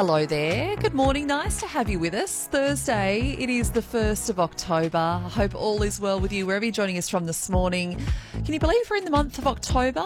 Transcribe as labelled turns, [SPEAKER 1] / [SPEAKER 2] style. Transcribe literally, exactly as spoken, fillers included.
[SPEAKER 1] Hello there. Good morning. Nice to have you with us. Thursday, it is the first of October. I hope all is well with you wherever you're joining us from this morning. Can you believe we're in the month of October?